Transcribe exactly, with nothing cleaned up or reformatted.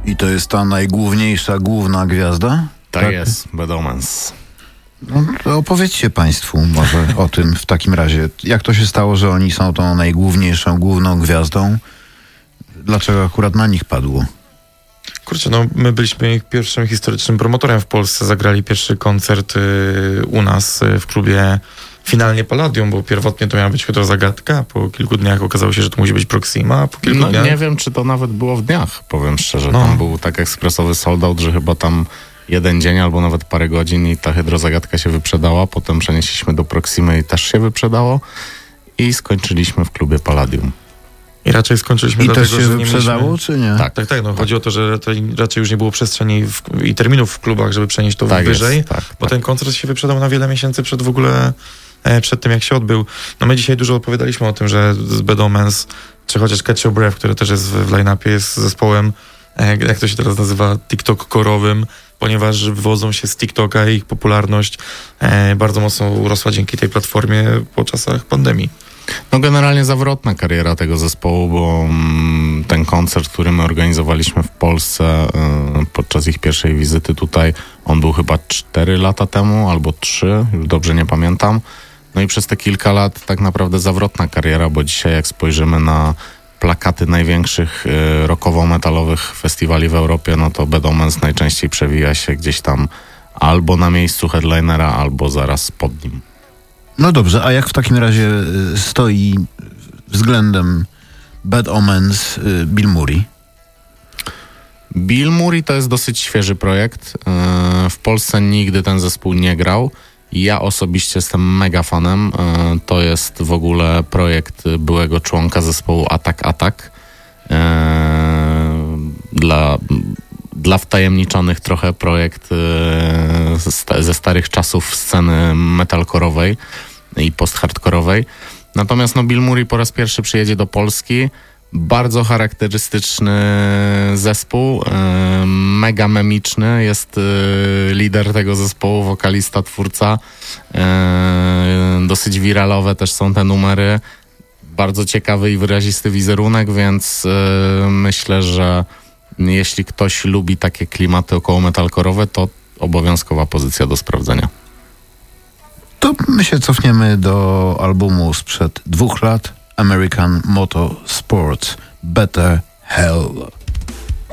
I to jest ta najgłówniejsza, główna gwiazda? Tak, tak jest, Bad Omens. No, to opowiedzcie Państwu może o tym w takim razie. Jak to się stało, że oni są tą najgłówniejszą, główną gwiazdą? Dlaczego akurat na nich padło? Kurczę, no my byliśmy ich pierwszym historycznym promotorem w Polsce. Zagrali pierwszy koncert y, u nas y, w klubie finalnie Palladium, bo pierwotnie to miała być Hydrozagadka. Po kilku dniach okazało się, że to musi być Proxima. Po kilku no, dniach... Nie wiem, czy to nawet było w dniach, powiem szczerze. No. Tam był tak ekspresowy sold out, że chyba tam jeden dzień albo nawet parę godzin i ta Hydrozagadka się wyprzedała. Potem przenieśliśmy do Proximy i też się wyprzedało. I skończyliśmy w klubie Palladium. I raczej skończyliśmy I dlatego, też się że nie wyprzedało, mieliśmy... czy nie? Tak, tak, tak. No, chodzi o to, że raczej, raczej już nie było przestrzeni w, i terminów w klubach, żeby przenieść to tak wyżej, jest, tak, bo tak. ten koncert się wyprzedał na wiele miesięcy przed w ogóle, e, przed tym, jak się odbył. No my dzisiaj dużo opowiadaliśmy o tym, że z Bad Omens, czy chociaż Catch Your Breath, który też jest w, w line-upie, jest zespołem, e, jak to się teraz nazywa, TikTok-korowym, ponieważ wywodzą się z TikToka i ich popularność e, bardzo mocno urosła dzięki tej platformie po czasach pandemii. No generalnie zawrotna kariera tego zespołu, bo mm, ten koncert, który my organizowaliśmy w Polsce y, podczas ich pierwszej wizyty tutaj, on był chyba cztery lata temu albo trzy, już dobrze nie pamiętam. No i przez te kilka lat tak naprawdę zawrotna kariera, bo dzisiaj jak spojrzymy na plakaty największych y, rockowo-metalowych festiwali w Europie, no to Bad Omens najczęściej przewija się gdzieś tam albo na miejscu headlinera, albo zaraz pod nim. No dobrze, a jak w takim razie y, stoi względem Bad Omens y, Bill Murray? Bill Murray to jest dosyć świeży projekt. Yy, w Polsce nigdy ten zespół nie grał. Ja osobiście jestem mega fanem. Yy, to jest w ogóle projekt byłego członka zespołu Attack Attack. Yy, dla, dla wtajemniczonych trochę projekt yy, ze starych czasów sceny metalkorowej i post-hardkorowej. Natomiast no, Bill Murray po raz pierwszy przyjedzie do Polski. Bardzo charakterystyczny zespół, yy, mega memiczny. Jest yy, lider tego zespołu, wokalista, twórca. Yy, dosyć wiralowe też są te numery. Bardzo ciekawy i wyrazisty wizerunek, więc yy, myślę, że jeśli ktoś lubi takie klimaty około metalkorowe, to obowiązkowa pozycja do sprawdzenia. To my się cofniemy do albumu sprzed dwóch lat, American Motorsports Better Hell.